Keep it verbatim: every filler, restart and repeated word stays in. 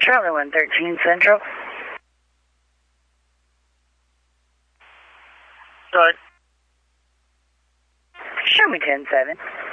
Charlie one thirteen Central. Start. Show me ten seven.